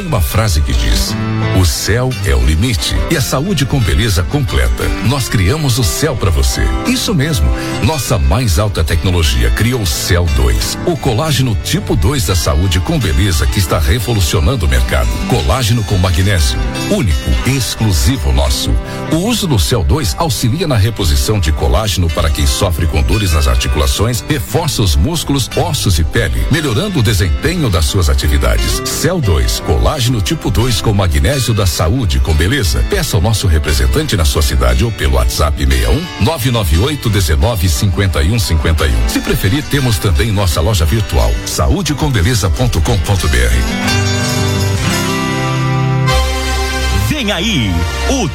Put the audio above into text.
uma frase que diz: o céu é o limite e a saúde com beleza completa. Nós criamos o céu para você. Isso mesmo. Nossa mais alta tecnologia criou o Cell 2, o colágeno tipo 2 da saúde com beleza que está revolucionando o mercado. Colágeno com magnésio, único, exclusivo nosso. O uso do Cell 2 auxilia na reposição de colágeno para quem sofre com dores nas articulações, reforça os músculos, ossos e pele, melhorando o desempenho das suas atividades. Cell 2, colágeno tipo 2 com magnésio da saúde com beleza. Peça ao nosso representante na sua cidade ou pelo WhatsApp 61 998 19 51 51. Se preferir, temos também nossa loja virtual saudecombeleza.com.br. Vem aí o